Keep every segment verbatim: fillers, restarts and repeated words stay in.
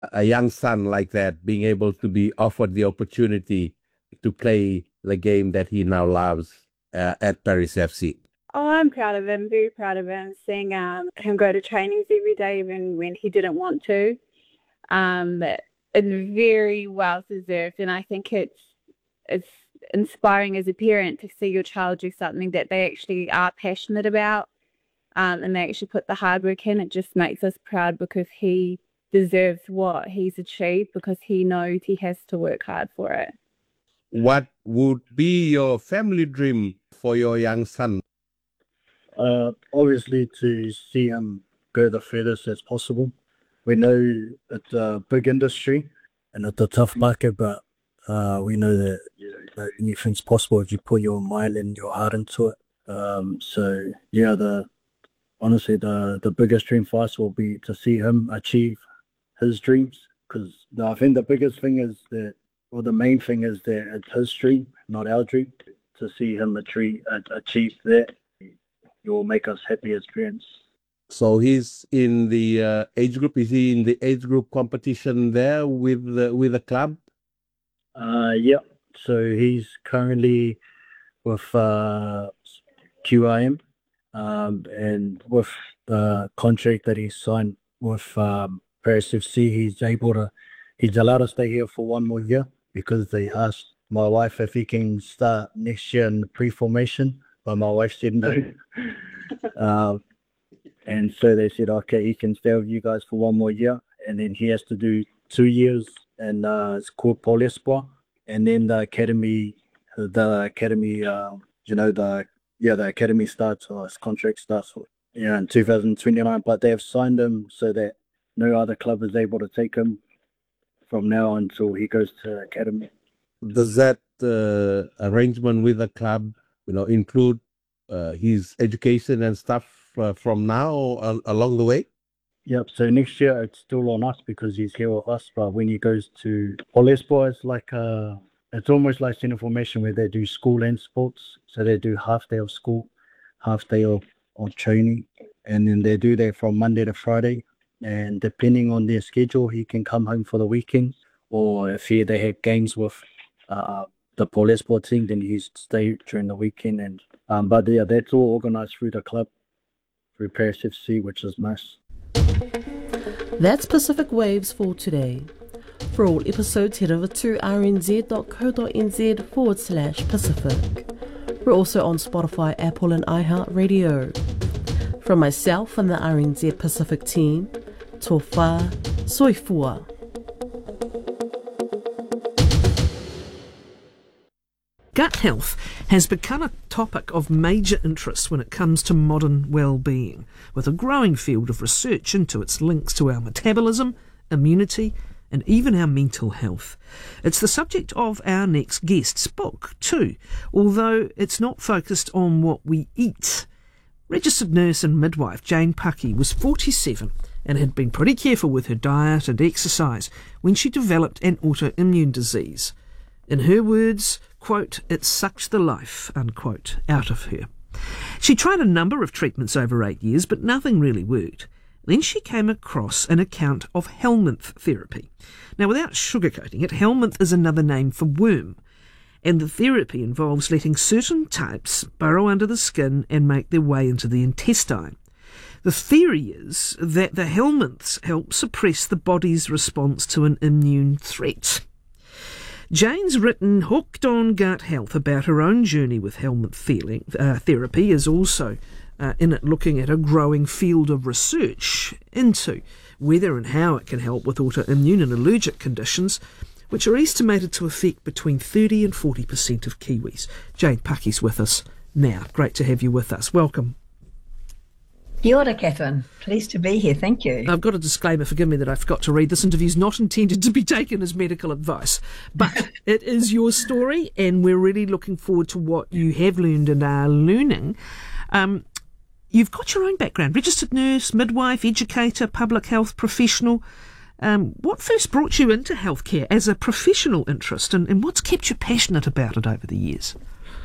a young son like that being able to be offered the opportunity to play the game that he now loves uh, at Paris F C? Oh, I'm proud of him, very proud of him, seeing um, him go to trainings every day, even when he didn't want to. Um, it's very well deserved, and I think it's it's inspiring as a parent to see your child do something that they actually are passionate about, um, and they actually put the hard work in. It just makes us proud because he deserves what he's achieved because he knows he has to work hard for it. What would be your family dream for your young son? Uh, obviously, to see him go the furthest as possible. We know it's a big industry and it's a tough market, but uh, we know that, that anything's possible if you put your mind and your heart into it. Um, so, yeah, the honestly, the, the biggest dream for us will be to see him achieve his dreams, because I think the biggest thing is that, or the main thing is that it's his dream, not our dream. To see him achieve, achieve that, it will make us happy as parents. So he's in the uh, age group. Is he in the age group competition there with the, with the club? Uh, yeah. So he's currently with uh, Q I M, um, and with the contract that he signed with um, Paris F C, he's able to, he's allowed to stay here for one more year because they asked my wife if he can start next year in the pre-formation, but my wife said no. um, and so they said, okay, he can stay with you guys for one more year, and then he has to do two years in uh, it's called Pôle Espoir, and then the academy, the academy, uh, you know, the yeah, the academy starts, or his contract starts, yeah, in two thousand twenty-nine. But they have signed him so that no other club is able to take him from now until he goes to academy. Does that uh, arrangement with the club, you know, include uh, his education and stuff uh, from now uh, along the way? Yep. So next year it's still on us because he's here with us. But when he goes to Pôle Espoir, it's like uh, it's almost like Centre Formation where they do school and sports. So they do half day of school, half day of, of training, and then they do that from Monday to Friday. And depending on their schedule, he can come home for the weekend, or if he, they have games with uh, the Pôle Espoir team, then he's stay during the weekend. And um, but yeah, that's all organised through the club, through Paris F C, which is nice. That's Pacific Waves for today. For all episodes, head over to rnz.co.nz forward slash Pacific. We're also on Spotify, Apple and iHeartRadio. From myself and the R N Z Pacific team, Tofa Soifua. Gut health has become a topic of major interest when it comes to modern well-being, with a growing field of research into its links to our metabolism, immunity, and even our mental health. It's the subject of our next guest's book, too, although it's not focused on what we eat. Registered nurse and midwife Jane Paki was forty-seven and had been pretty careful with her diet and exercise when she developed an autoimmune disease. In her words, quote, it sucked the life, unquote, out of her. She tried a number of treatments over eight years, but nothing really worked. Then she came across an account of Helminth therapy. Now, without sugarcoating it, Helminth is another name for worm, and the therapy involves letting certain types burrow under the skin and make their way into the intestine. The theory is that the Helminths help suppress the body's response to an immune threat. Jane's written Hooked on Gut Health about her own journey with Helminth feeling, uh, therapy is also uh, in it looking at a growing field of research into whether and how it can help with autoimmune and allergic conditions, which are estimated to affect between thirty and forty percent of Kiwis. Jane Paki's with us now. Great to have you with us. Welcome. Kia ora, Catherine. Pleased to be here. Thank you. I've got a disclaimer, forgive me that I forgot to read. This interview is not intended to be taken as medical advice, but it is your story, and we're really looking forward to what you have learned and are learning. Um, you've got your own background, registered nurse, midwife, educator, public health professional. Um, what first brought you into healthcare as a professional interest, and, and what's kept you passionate about it over the years?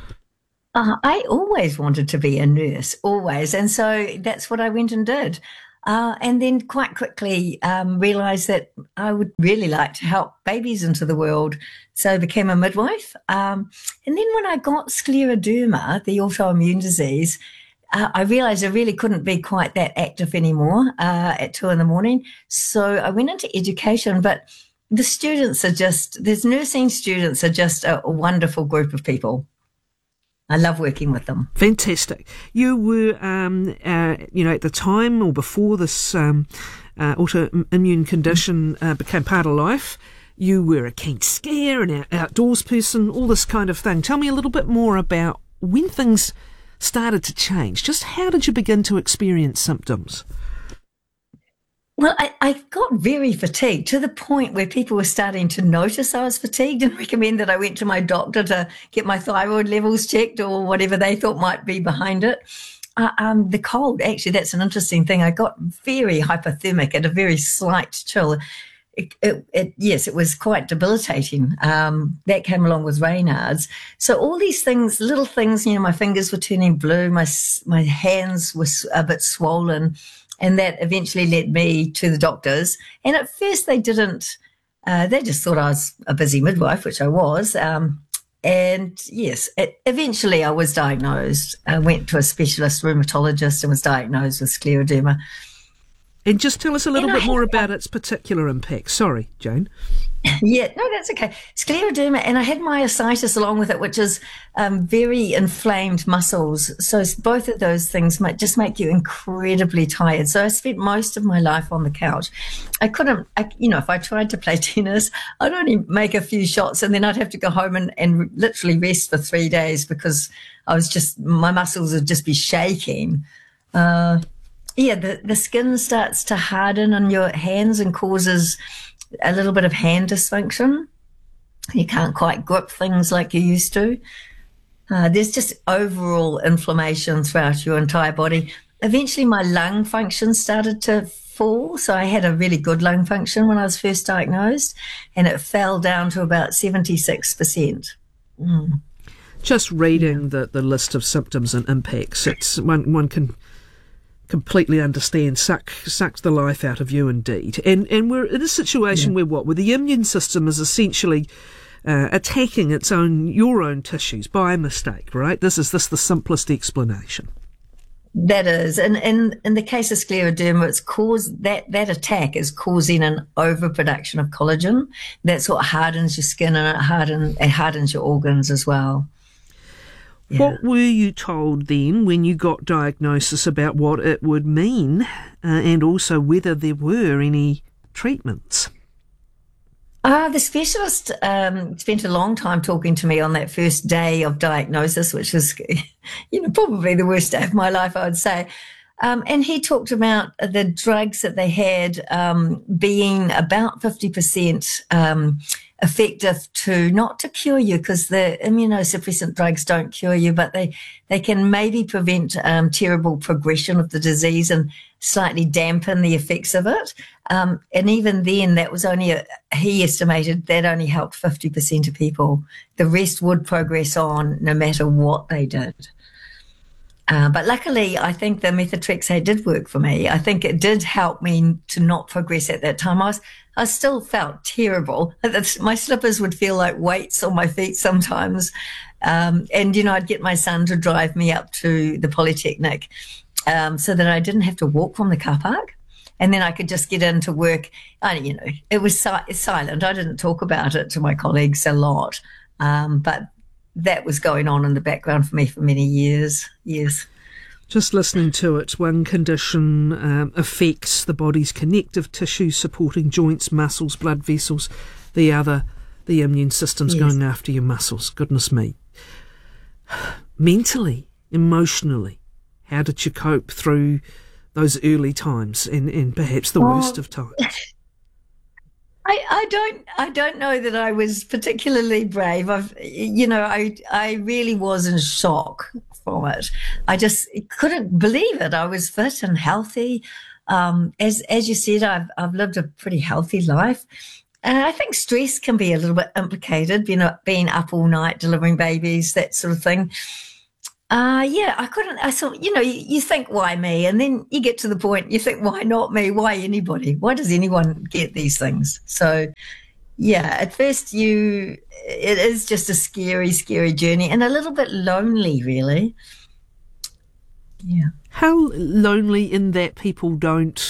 Uh, I always wanted to be a nurse, always. And so that's what I went and did. Uh, and then quite quickly um, realised that I would really like to help babies into the world. So I became a midwife. Um, and then when I got scleroderma, the autoimmune disease, uh, I realised I really couldn't be quite that active anymore uh, at two in the morning. So I went into education, but the students are just, these nursing students are just a, a wonderful group of people. I love working with them. Fantastic. You were, um, uh, you know, at the time or before this um, uh, autoimmune condition uh, became part of life, you were a keen skier, an out- outdoors person, all this kind of thing. Tell me a little bit more about when things started to change. Just how did you begin to experience symptoms? Well, I, I got very fatigued to the point where people were starting to notice I was fatigued and recommend that I went to my doctor to get my thyroid levels checked or whatever they thought might be behind it. Uh, um, the cold, actually, that's an interesting thing. I got very hypothermic at a very slight chill. It, it, it, yes, it was quite debilitating. Um, that came along with Raynaud's. So all these things, little things, you know, my fingers were turning blue, my my hands were a bit swollen. And that eventually led me to the doctors. And at first they didn't, uh, they just thought I was a busy midwife, which I was. Um, and yes, it, eventually I was diagnosed. I went to a specialist rheumatologist and was diagnosed with scleroderma. And just tell us a little And bit more about its particular impact. Sorry, Jane. Yeah, no, that's okay. Scleroderma, and I had myositis along with it, which is um, very inflamed muscles. So both of those things might just make you incredibly tired. So I spent most of my life on the couch. I couldn't, I, you know, if I tried to play tennis, I'd only make a few shots and then I'd have to go home and, and literally rest for three days because I was just, my muscles would just be shaking. Uh, yeah, the, the skin starts to harden on your hands and causes a little bit of hand dysfunction. You can't quite grip things like you used to. Uh, there's just overall inflammation throughout your entire body. Eventually my lung function started to fall. So I had a really good lung function when I was first diagnosed, and it fell down to about seventy-six percent. Mm. Just reading yeah. the, the list of symptoms and impacts, it's one, one can completely understand, suck sucks the life out of you indeed. And and we're in a situation yeah. where what? Where the immune system is essentially uh, attacking its own, your own tissues by mistake, right? This is this the simplest explanation. That is. And in, in the case of scleroderma, it's caused, that, that attack is causing an overproduction of collagen. That's what hardens your skin, and it, harden, it hardens your organs as well. Yeah. What were you told then when you got diagnosis about what it would mean uh, and also whether there were any treatments? Uh, the specialist um, spent a long time talking to me on that first day of diagnosis, which was, you know, probably the worst day of my life, I would say. Um, and he talked about the drugs that they had um, being about fifty percent um, effective to, not to cure you, because the immunosuppressant drugs don't cure you, but they, they can maybe prevent um, terrible progression of the disease and slightly dampen the effects of it. Um, and even then, that was only, a, he estimated that only helped fifty percent of people. The rest would progress on no matter what they did. Uh, but luckily, I think the methotrexate did work for me. I think it did help me to not progress at that time. I was, I still felt terrible. My slippers would feel like weights on my feet sometimes. Um, and, you know, I'd get my son to drive me up to the Polytechnic um, so that I didn't have to walk from the car park. And then I could just get into work. I, you know, it was si- silent. I didn't talk about it to my colleagues a lot. Um, but that was going on in the background for me for many years, years. Just listening to it, one condition um, affects the body's connective tissue, supporting joints, muscles, blood vessels. The other, the immune system's yes. going after your muscles. Goodness me. Mentally, emotionally, how did you cope through those early times and, and perhaps the oh. worst of times? I, I don't I don't know that I was particularly brave. I've you know I I really was in shock from it. I just couldn't believe it. I was fit and healthy. Um, as as you said, I've I've lived a pretty healthy life. And I think stress can be a little bit implicated, you know, being up all night delivering babies, that sort of thing. Uh, yeah, I couldn't, I thought, you know, you, you think, why me? And then you get to the point, you think, why not me? Why anybody? Why does anyone get these things? So, yeah, at first you, it is just a scary, scary journey and a little bit lonely, really. Yeah. How lonely in that people don't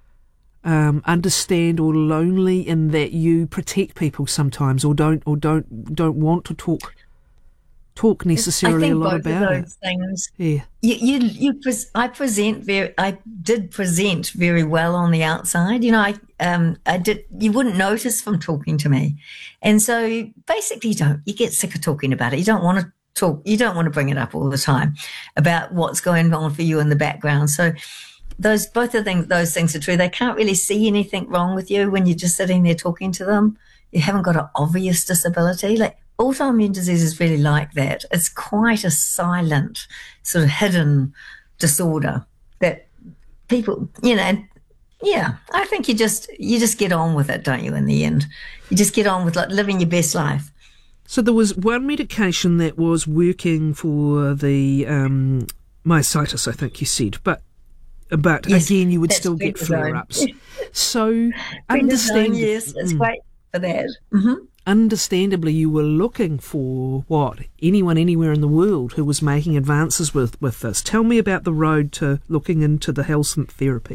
um, understand, or lonely in that you protect people sometimes, or don't, or don't, don't want to talk talk necessarily I think a lot both about of it. those things. Yeah. You, you, you, pres- I present very, I did present very well on the outside. You know, I, um, I did, you wouldn't notice from talking to me. And so basically you don't, you get sick of talking about it. You don't want to talk, you don't want to bring it up all the time about what's going on for you in the background. So those, both of them, those things are true. They can't really see anything wrong with you when you're just sitting there talking to them. You haven't got an obvious disability. Like, autoimmune disease is really like that. It's quite a silent, sort of hidden disorder that people, you know, yeah, I think you just, you just get on with it, don't you, in the end? You just get on with like living your best life. So there was one medication that was working for the um, myositis, I think you said, but but Yes, again, you would that's still get prednisone. flare-ups. So Prednisone, understand, yes, it's mm, great for that. Mm-hmm. understandably, you were looking for what? Anyone anywhere in the world who was making advances with, with this. Tell me about the road to looking into the Helsynth therapy.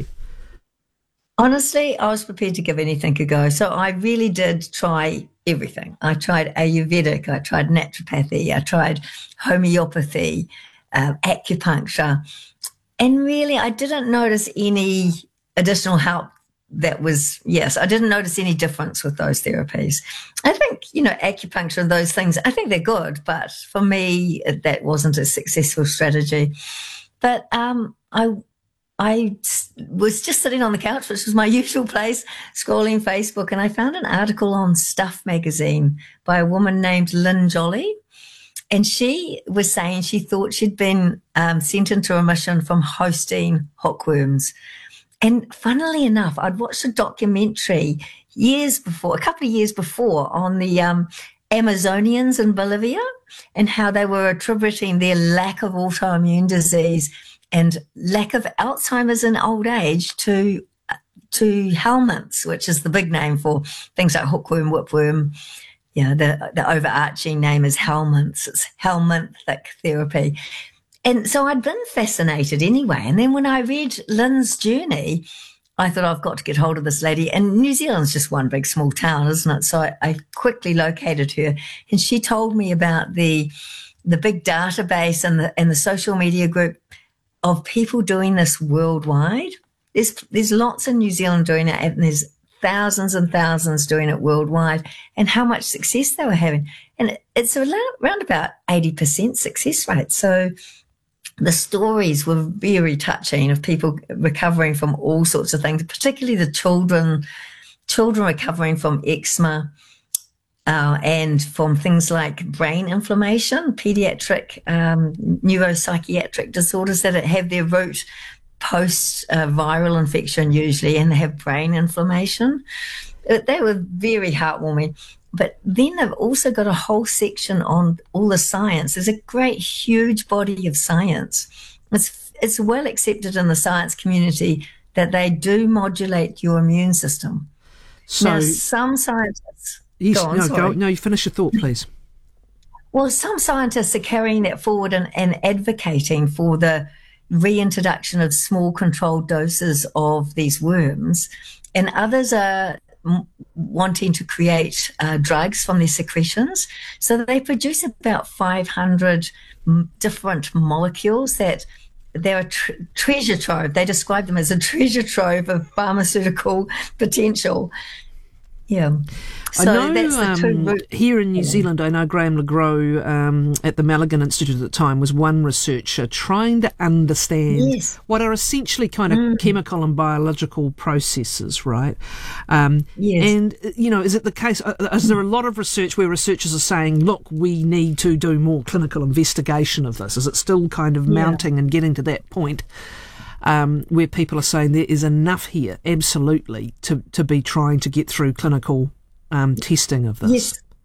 Honestly, I was prepared to give anything a go. So I really did try everything. I tried Ayurvedic, I tried naturopathy, I tried homeopathy, uh, acupuncture. And really, I didn't notice any additional help that was, yes, I didn't notice any difference with those therapies. I think, you know, acupuncture and those things, I think they're good, but for me, that wasn't a successful strategy. But um, I I was just sitting on the couch, which was my usual place, scrolling Facebook, and I found an article on Stuff magazine by a woman named Lynn Jolly. And she was saying she thought she'd been um, sent into remission from hosting hookworms. And funnily enough, I'd watched a documentary years before, a couple of years before, on the um, Amazonians in Bolivia and how they were attributing their lack of autoimmune disease and lack of Alzheimer's in old age to to helminths, which is the big name for things like hookworm, whipworm. Yeah, the the overarching name is helminths. It's helminthic therapy. And so I'd been fascinated anyway. And then when I read Lynn's journey, I thought, I've got to get hold of this lady. And New Zealand's just one big small town, isn't it? So I, I quickly located her, and she told me about the the big database and the and the social media group of people doing this worldwide. There's there's lots in New Zealand doing it, and there's thousands and thousands doing it worldwide, and how much success they were having. And it, it's around, around about eighty percent success rate. So the stories were very touching of people recovering from all sorts of things, particularly the children, children recovering from eczema, Uh, and from things like brain inflammation, pediatric um, neuropsychiatric disorders that have their root post-viral uh, infection usually, and they have brain inflammation. They were very heartwarming. But then they've also got a whole section on all the science. There's a great, huge body of science. It's, it's well accepted in the science community that they do modulate your immune system. So, now, some scientists... yes, go on, no, sorry. go, no, you finish your thought, please. Well, some scientists are carrying that forward and, and advocating for the reintroduction of small controlled doses of these worms, and others are m- wanting to create uh, drugs from their secretions. So they produce about five hundred m- different molecules that they're a tr- treasure trove. They describe them as a treasure trove of pharmaceutical potential. Yeah. So I know that's the two um, root- here in New Zealand, I know Graham LeGros um, at the Malaghan Institute at the time was one researcher trying to understand Yes. what are essentially kind of Mm. chemical and biological processes, right? Um, Yes. And, you know, is it the case, uh, is there a lot of research where researchers are saying, look, we need to do more clinical investigation of this? Is it still kind of Yeah. mounting and getting to that point? Um, where people are saying there is enough here, absolutely, to, to be trying to get through clinical um, testing of this. Yes.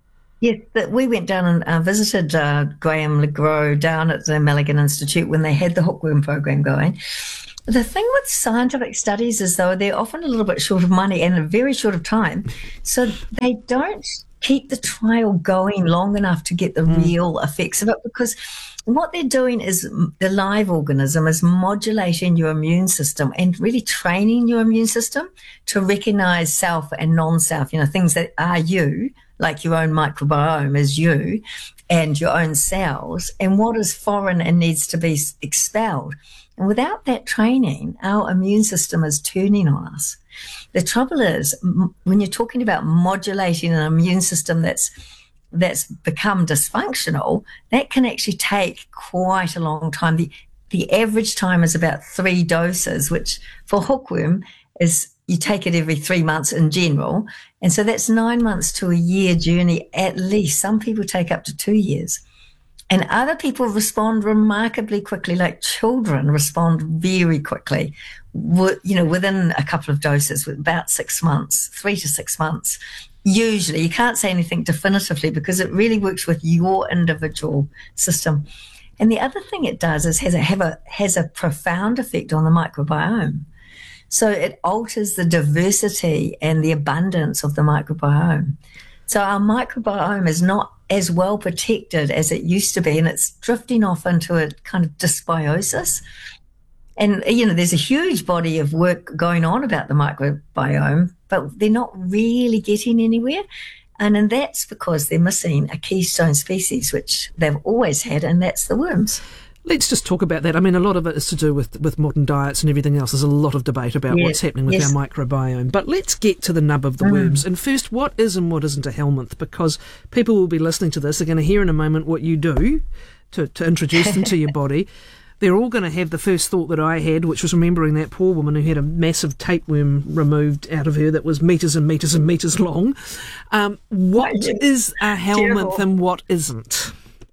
Yes, that we went down and uh, visited uh, Graham LeGros down at the Milligan Institute when they had the hookworm program going. The thing with scientific studies is, though, they're often a little bit short of money and very short of time. So they don't keep the trial going long enough to get the mm. real effects of it, because what they're doing is the live organism is modulating your immune system and really training your immune system to recognize self and non-self, you know, things that are you, like your own microbiome is you and your own cells, and what is foreign and needs to be expelled. And without that training, our immune system is turning on us. The trouble is, when you're talking about modulating an immune system that's that's become dysfunctional, that can actually take quite a long time. The the average time is about three doses, which for hookworm is you take it every three months in general. And so that's nine months to a year journey at least. Some people take up to two years. And other people respond remarkably quickly, like children respond very quickly, you know, within a couple of doses, with about six months, three to six months. Usually, you can't say anything definitively because it really works with your individual system. And the other thing it does is has a, have a, has a profound effect on the microbiome. So it alters the diversity and the abundance of the microbiome. So our microbiome is not as well protected as it used to be, and it's drifting off into a kind of dysbiosis. And, you know, there's a huge body of work going on about the microbiome, but they're not really getting anywhere. And, and that's because they're missing a keystone species, which they've always had, and that's the worms. Let's just talk about that. I mean, a lot of it is to do with, with modern diets and everything else. There's a lot of debate about yes. what's happening with yes. our microbiome. But let's get to the nub of the mm. worms. And first, what is and what isn't a helminth? Because people will be listening to this. They're going to hear in a moment what you do to, to introduce them to your body. They're all going to have the first thought that I had, which was remembering that poor woman who had a massive tapeworm removed out of her that was metres and metres and metres long. Um, what is a helminth and what isn't?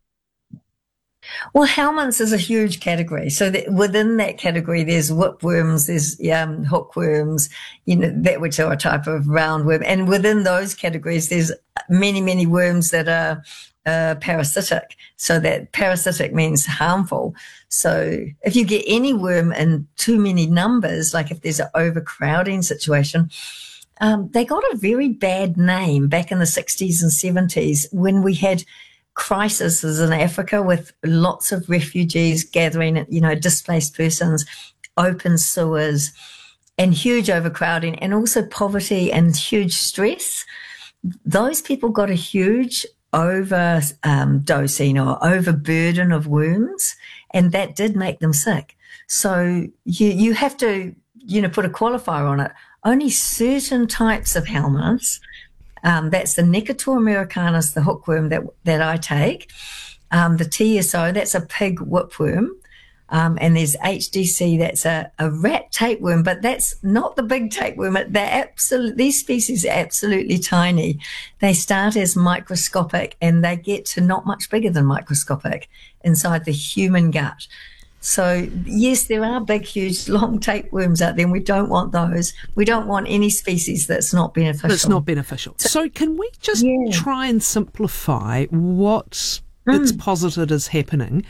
Well, helminths is a huge category. So that within that category, there's whipworms, there's um, hookworms, you know, that which are a type of roundworm. And within those categories, there's many, many worms that are uh, parasitic. So that parasitic means harmful. So if you get any worm in too many numbers, like if there's an overcrowding situation, um, they got a very bad name back in the sixties and seventies when we had crises in Africa with lots of refugees gathering, you know, displaced persons, open sewers, and huge overcrowding, and also poverty and huge stress. Those people got a huge over um, dosing or overburden of worms, and that did make them sick. So you you have to, you know, put a qualifier on it. Only certain types of helminths. Um, that's the Necator americanus, the hookworm that that I take. Um, the T S O, that's a pig whipworm. Um, and there's H D C, that's a, a rat tapeworm, but that's not the big tapeworm. They're absolute, these species are absolutely tiny. They start as microscopic and they get to not much bigger than microscopic inside the human gut. So, yes, there are big, huge, long tapeworms out there, and we don't want those. We don't want any species that's not beneficial. That's not beneficial. So, so can we just yeah. try and simplify what mm. it's posited as happening?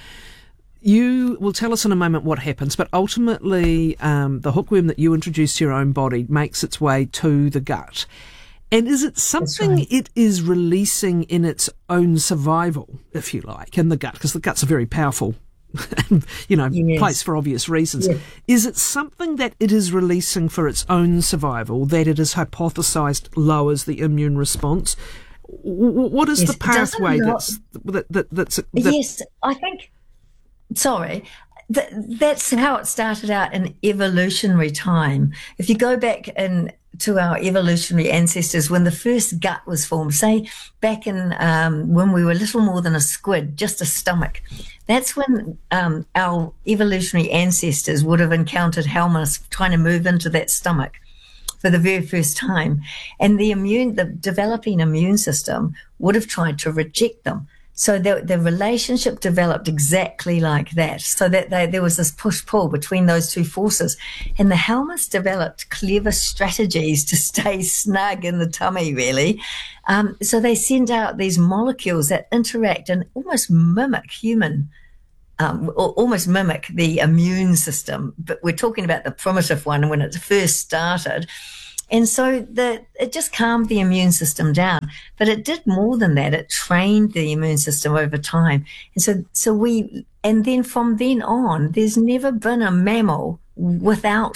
You will tell us in a moment what happens, but ultimately um, the hookworm that you introduce to your own body makes its way to the gut. And is it something right. it is releasing in its own survival, if you like, in the gut? Because the gut's a very powerful you know, yes. place for obvious reasons. Yes. Is it something that it is releasing for its own survival that it is hypothesised lowers the immune response? What is yes, the pathway that's that, that that's that, yes, I think. Sorry. Th- that's how it started out in evolutionary time. If you go back in to our evolutionary ancestors, when the first gut was formed, say back in um, when we were little more than a squid, just a stomach, that's when um, our evolutionary ancestors would have encountered helminths trying to move into that stomach for the very first time. And the immune, the developing immune system would have tried to reject them. So the, the relationship developed exactly like that. So that they, there was this push-pull between those two forces. And the Helminths developed clever strategies to stay snug in the tummy, really. Um, so they send out these molecules that interact and almost mimic human, um, or almost mimic the immune system. But we're talking about the primitive one when it first started. And so the, it just calmed the immune system down. But it did more than that. It trained the immune system over time. And so, so we, and then from then on, there's never been a mammal without,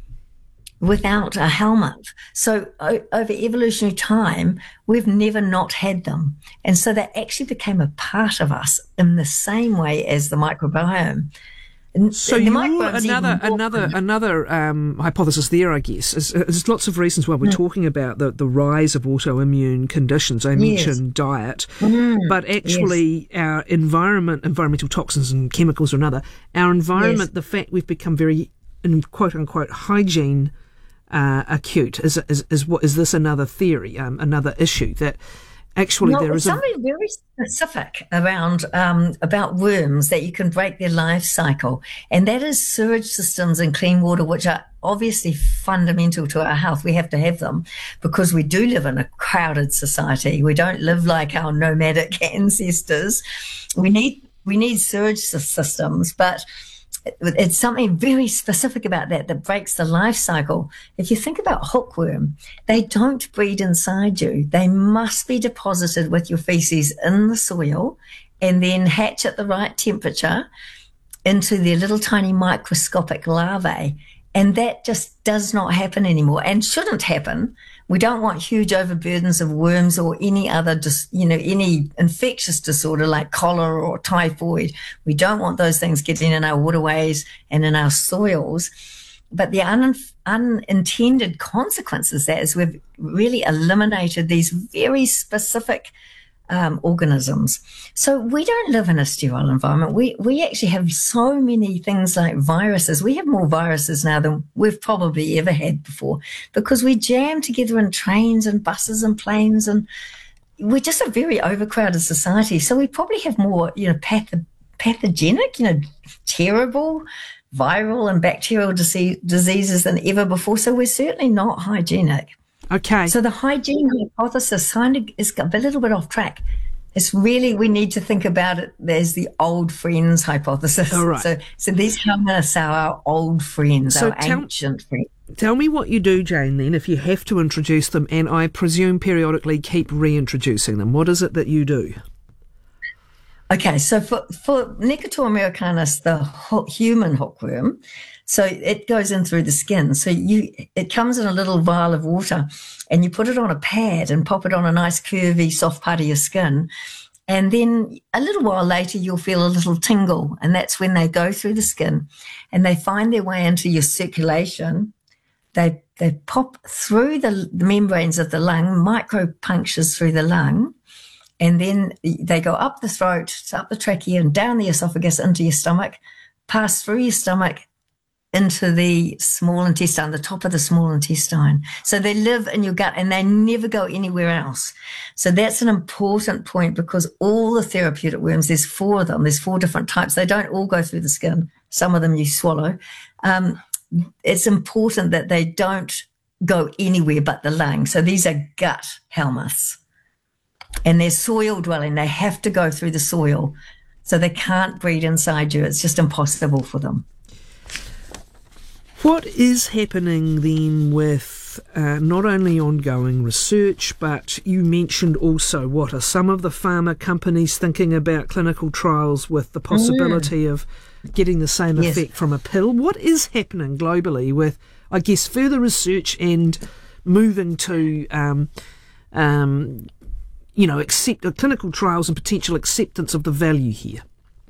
without a Helminth. So o- over evolutionary time, we've never not had them. And so they actually became a part of us in the same way as the microbiome. So The you're microbes another even more- another another um, hypothesis there, I guess. Is, there's lots of reasons why we're Mm. talking about the, the rise of autoimmune conditions. I Yes. mentioned diet, Mm, but actually our environment, environmental toxins and chemicals are another. Our environment, Yes. the fact we've become very, in quote unquote, hygiene uh, acute. Is, is is what is this another theory, um, another issue that actually No, there it's is a something very specific around um, about worms that you can break their life cycle, and that is sewage systems and clean water, which are obviously fundamental to our health. We have to have them because we do live in a crowded society. We don't live like our nomadic ancestors. We need we need sewage systems, but it's something very specific about that that breaks the life cycle. If you think about hookworm, they don't breed inside you. They must be deposited with your feces in the soil and then hatch at the right temperature into their little tiny microscopic larvae. And that just does not happen anymore and shouldn't happen. We don't want huge overburdens of worms or any other, dis, you know, any infectious disorder like cholera or typhoid. We don't want those things getting in our waterways and in our soils. But the un, unintended consequences that is we've really eliminated these very specific Um, organisms. So we don't live in a sterile environment. We we actually have so many things like viruses. We have more viruses now than we've probably ever had before because we jam together in trains and buses and planes, and we're just a very overcrowded society. So we probably have more, you know, path- pathogenic, you know, terrible viral and bacterial disease, diseases than ever before. So we're certainly not hygienic. okay. So the hygiene hypothesis kind of is a little bit off track. It's really, we need to think about it as the old friends hypothesis. All right. So, so these Helminths are our old friends, So our tell- ancient friends. Tell me what you do, Jane, then, if you have to introduce them, and I presume periodically keep reintroducing them. What is it that you do? Okay, so for, for Necator americanus, the ho- human hookworm, so it goes in through the skin. So you, it comes in a little vial of water and you put it on a pad and pop it on a nice curvy soft part of your skin. And then a little while later, you'll feel a little tingle. And that's when they go through the skin and they find their way into your circulation. They, they pop through the, the membranes of the lung, micro punctures through the lung. And then they go up the throat, up the trachea and down the esophagus into your stomach, pass through your stomach into the small intestine, the top of the small intestine. So they live in your gut and they never go anywhere else. So that's an important point because all the therapeutic worms, there's four of them, there's four different types. They don't all go through the skin. Some of them you swallow. Um, it's important that they don't go anywhere but the lung. So these are gut Helminths. And they're soil dwelling. They have to go through the soil. So they can't breed inside you. It's just impossible for them. What is happening then with uh, not only ongoing research, but you mentioned also what are some of the pharma companies thinking about clinical trials with the possibility mm. of getting the same yes. effect from a pill? What is happening globally with, I guess, further research and moving to, um, um, you know, accept uh, clinical trials and potential acceptance of the value here?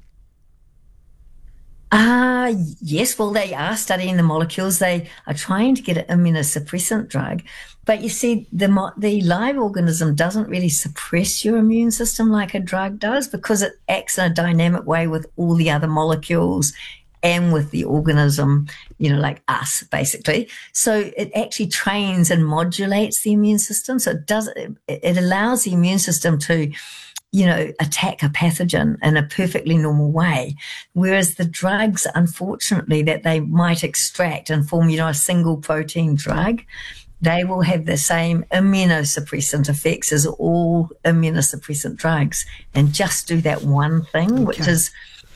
Uh, yes, well, they are studying the molecules. They are trying to get an immunosuppressant drug. But you see, the the live organism doesn't really suppress your immune system like a drug does because it acts in a dynamic way with all the other molecules and with the organism, you know, like us, basically. So it actually trains and modulates the immune system. So it does, it, it allows the immune system to you know, attack a pathogen in a perfectly normal way. Whereas the drugs, unfortunately, that they might extract and form, you know, a single protein drug, they will have the same immunosuppressant effects as all immunosuppressant drugs, and just do that one thing, okay. which is,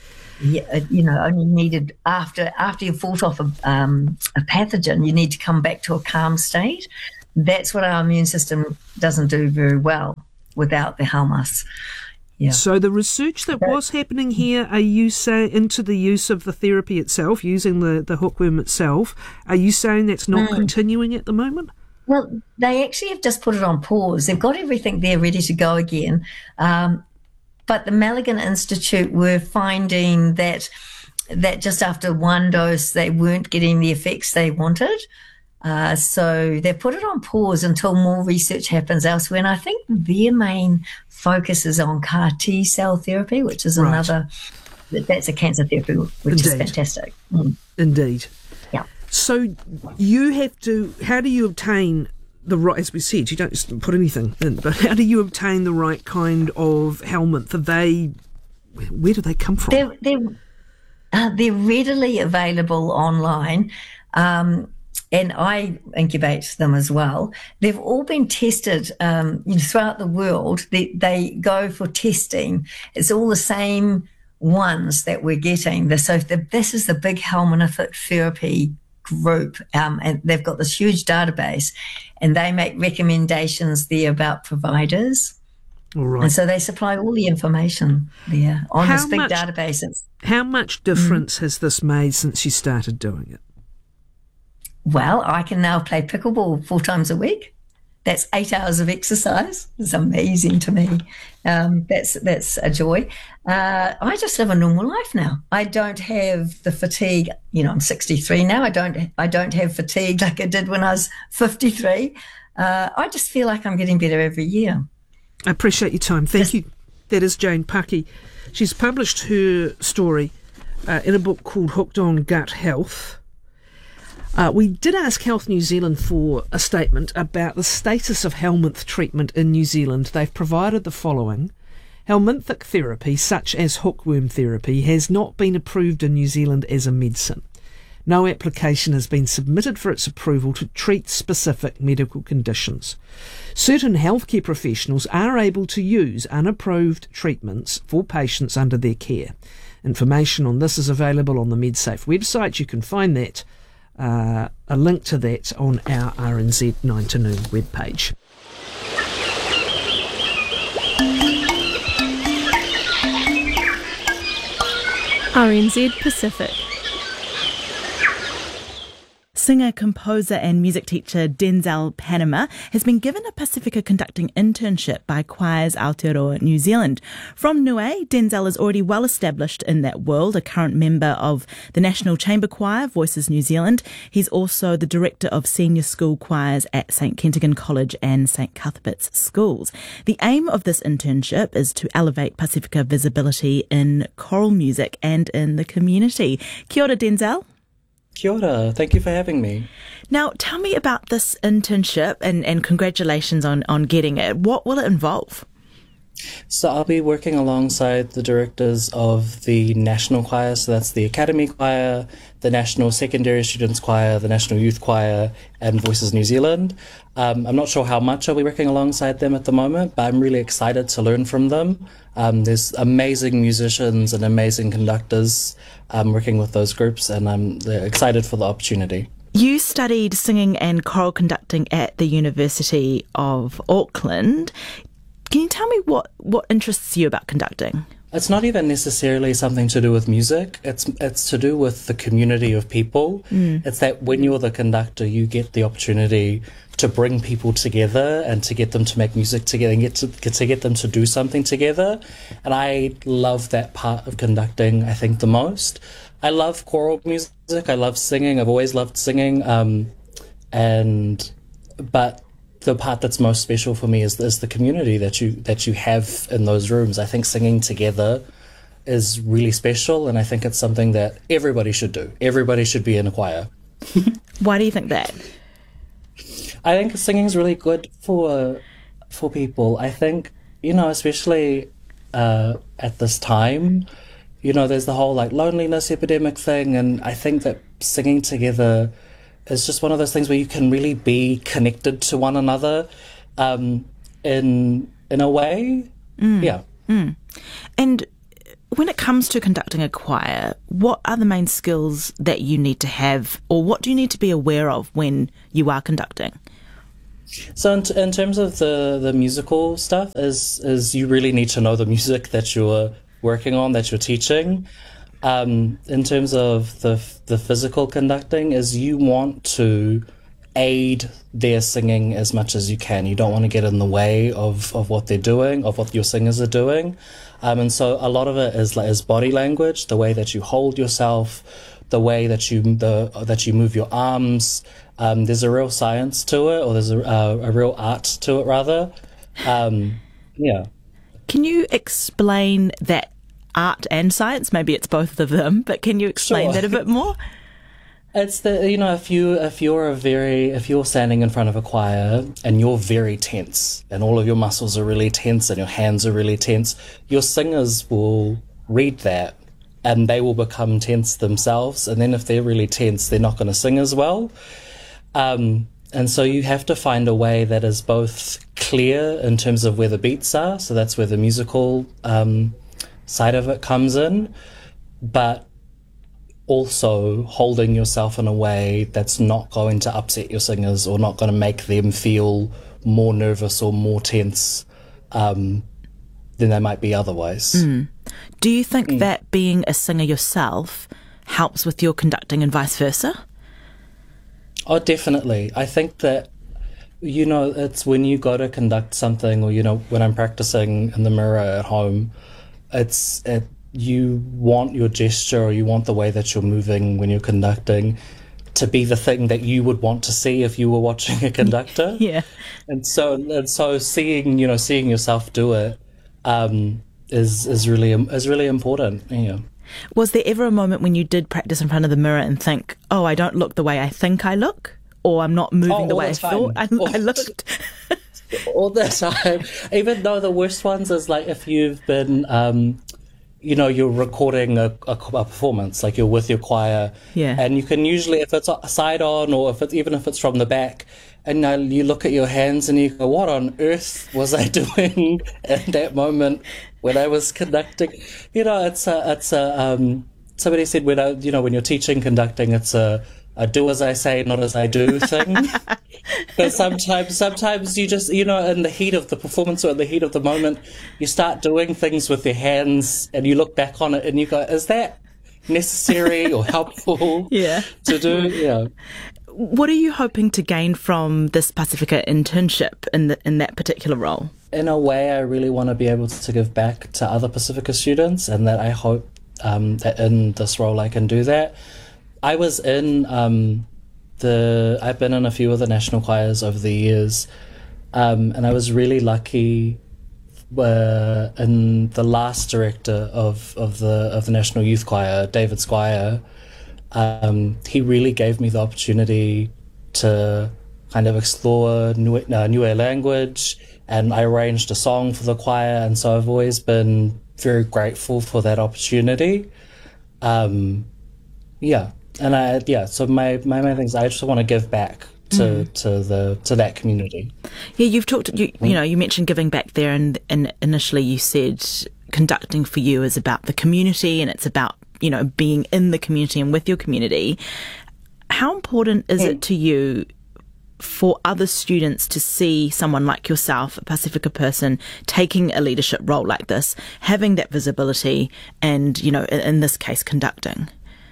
you know, only needed after after you've fought off a, um, a pathogen, you need to come back to a calm state. That's what our immune system doesn't do very well without the Halmas. Yeah. So the research that was happening here, are you saying into the use of the therapy itself, using the, the hookworm itself, are you saying that's not mm. continuing at the moment? Well, they actually have just put it on pause. They've got everything there ready to go again. Um, but the Malaghan Institute were finding that that just after one dose, they weren't getting the effects they wanted. Uh, so they put it on pause until more research happens elsewhere. And I think their main focus is on C A R T cell therapy, which is right. another, that's a cancer therapy, which Indeed. is fantastic. Mm. Indeed. Yeah. So you have to, how do you obtain the right, as we said, you don't just put anything in, but how do you obtain the right kind of helminth? Are they, where do they come from? They're, they're, uh, they're readily available online. Um, And I incubate them as well. They've all been tested um, you know, throughout the world. They, they go for testing. It's all the same ones that we're getting. So the, this is the big helmintic therapy group, um, and they've got this huge database, and they make recommendations there about providers. All right. And so they supply all the information there on how this big much, database. It's, how much difference mm. has this made since you started doing it? Well, I can now play pickleball four times a week. That's eight hours of exercise. It's amazing to me. Um, that's that's a joy. Uh, I just live a normal life now. I don't have the fatigue. You know, I'm sixty-three now. I don't I don't have fatigue like I did when I was fifty-three. Uh, I just feel like I'm getting better every year. I appreciate your time. Thank just, you. That is Jane Paki. She's published her story uh, in a book called Hooked on Gut Health. Uh, we did ask Health New Zealand for a statement about the status of helminth treatment in New Zealand. They've provided the following. Helminthic therapy, such as hookworm therapy, has not been approved in New Zealand as a medicine. No application has been submitted for its approval to treat specific medical conditions. Certain healthcare professionals are able to use unapproved treatments for patients under their care. Information on this is available on the MedSafe website. You can find that Uh, a link to that on our R N Z nine to noon webpage. R N Z Pacific. Singer, composer and music teacher Denzel Panama has been given a Pacifica conducting internship by Choirs Aotearoa New Zealand. From Niue, Denzel is already well established in that world, a current member of the National Chamber Choir, Voices New Zealand. He's also the director of senior school choirs at Saint Kentigern College and Saint Cuthbert's schools. The aim of this internship is to elevate Pacifica visibility in choral music and in the community. Kia ora, Denzel. Kia ora. Thank you for having me. Now, tell me about this internship and, and congratulations on, on getting it. What will it involve? So I'll be working alongside the directors of the National Choir, so that's the Academy Choir, the National Secondary Students Choir, the National Youth Choir, and Voices New Zealand. Um, I'm not sure how much I'll be working alongside them at the moment, but I'm really excited to learn from them. Um, there's amazing musicians and amazing conductors um, working with those groups, and I'm excited for the opportunity. You studied singing and choral conducting at the University of Auckland. Can you tell me what, what interests you about conducting? It's not even necessarily something to do with music. It's it's to do with the community of people. Mm. It's that when you're the conductor, you get the opportunity to bring people together and to get them to make music together and get to, get to get them to do something together. And I love that part of conducting, I think, the most. I love choral music. I love singing. I've always loved singing. Um, and but the part that's most special for me is, is the community that you that you have in those rooms. I think singing together is really special, and I think it's something that everybody should do. Everybody should be in a choir. Why do you think that? I think singing is really good for for people. I think, you know, especially uh, at this time. You know, there's the whole like loneliness epidemic thing, and I think that singing together is just one of those things where you can really be connected to one another um, in in a way. Mm. Yeah. Mm. And when it comes to conducting a choir, what are the main skills that you need to have, or what do you need to be aware of when you are conducting? So in, t- in terms of the, the musical stuff, is is you really need to know the music that you're working on, that you're teaching. Um, in terms of the the physical conducting, is you want to aid their singing as much as you can. You don't want to get in the way of, of what they're doing, of what your singers are doing. Um, and so a lot of it is like is body language, the way that you hold yourself, the way that you the that you move your arms. Um, there's a real science to it, or there's a, uh, a real art to it, rather. Um, yeah. Can you explain that art and science? Maybe it's both of them, but can you explain Sure. that a bit more? It's the, you know, if you if you're a very if you're standing in front of a choir and you're very tense and all of your muscles are really tense and your hands are really tense, your singers will read that and they will become tense themselves. And then if they're really tense, they're not going to sing as well. Um, and so you have to find a way that is both clear in terms of where the beats are, so that's where the musical um, side of it comes in, but also holding yourself in a way that's not going to upset your singers or not going to make them feel more nervous or more tense um, than they might be otherwise. Mm. Do you think mm. that being a singer yourself helps with your conducting and vice versa? Oh, definitely. I think that, you know, it's when you go to conduct something, or, you know, when I'm practicing in the mirror at home, it's it, you want your gesture, or you want the way that you're moving when you're conducting to be the thing that you would want to see if you were watching a conductor. Yeah. And so, and so seeing, you know, seeing yourself do it um, is is really is really important. Yeah. Was there ever a moment when you did practice in front of the mirror and think, oh, I don't look the way I think I look, or I'm not moving oh, the way the I time. thought I, all, I looked? all the time. Even though the worst ones is like if you've been, um, you know, you're recording a, a, a performance, like you're with your choir, yeah, and you can usually, if it's side on, or if it's even if it's from the back, and uh, you look at your hands and you go, what on earth was I doing at that moment when I was conducting? You know, it's a, it's a, um, somebody said when I, you know, when you're teaching conducting, it's a, a do as I say, not as I do thing. But sometimes, sometimes you just, you know, in the heat of the performance or in the heat of the moment, you start doing things with your hands and you look back on it and you go, is that necessary or helpful yeah. to do? Yeah. What are you hoping to gain from this Pacifica internship in the, in that particular role? In a way, I really want to be able to give back to other Pacifica students, and that I hope um, that in this role I can do that. I was in um, the, I've been in a few of the national choirs over the years, um, and I was really lucky uh, in the last director of, of the of the National Youth Choir, David Squire. Um, he really gave me the opportunity to kind of explore Niue, uh, Niue language, and I arranged a song for the choir, and so I've always been very grateful for that opportunity. Um, yeah, and I yeah, so my, my main thing is I just want to give back to, mm. to the to that community. Yeah, you've talked, you, you know, you mentioned giving back there, and, and initially you said conducting for you is about the community, and it's about, you know, being in the community and with your community. How important is mm. it to you for other students to see someone like yourself, a Pacifica person, taking a leadership role like this, having that visibility, and, you know, in, in this case, conducting?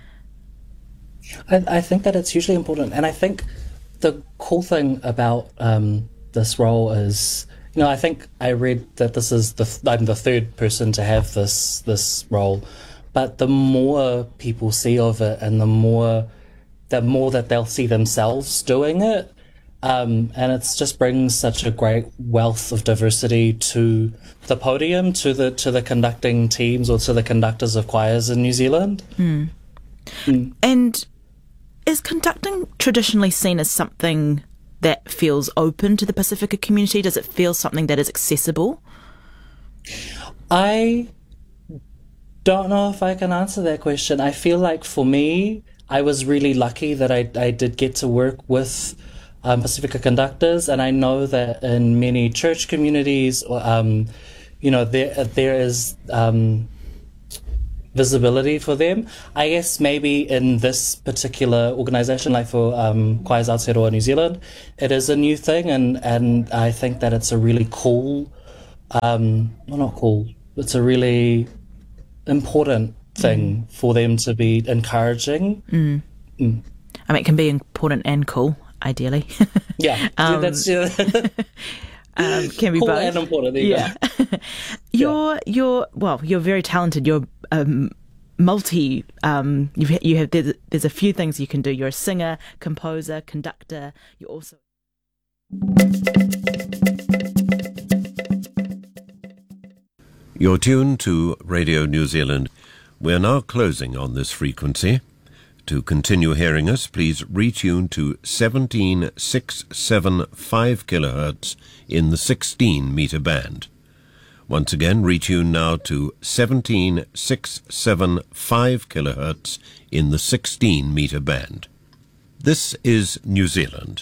I, I think that it's hugely important, and I think the cool thing about um, this role is, you know, I think I read that this is the I'm the third person to have this this role. But the more people see of it, and the more, the more that they'll see themselves doing it, um, and it just brings such a great wealth of diversity to the podium, to the to the conducting teams, or to the conductors of choirs in New Zealand. Mm. Mm. And is conducting traditionally seen as something that feels open to the Pacifica community? Does it feel something that is accessible? I don't know if I can answer that question. I feel like for me, I was really lucky that I, I did get to work with um, Pacifica conductors, and I know that in many church communities, um, you know, there there is um, visibility for them. I guess maybe in this particular organisation, like for um, Choirs Aotearoa New Zealand, it is a new thing, and, and I think that it's a really cool, um, well not cool, it's a really important thing mm. for them to be encouraging. Mm. Mm. I mean, it can be important and cool, ideally. Yeah, um, that's yeah. um, can be cool both. and important. Yeah, you're yeah. you're well, you're very talented. You're um, multi. Um, you you have there's, there's a few things you can do. You're a singer, composer, conductor. You're also. You're tuned to Radio New Zealand. We're now closing on this frequency. To continue hearing us, please retune to seventeen six seven five kilohertz in the sixteen meter band. Once again, retune now to seventeen six seven five kilohertz in the sixteen meter band. This is New Zealand.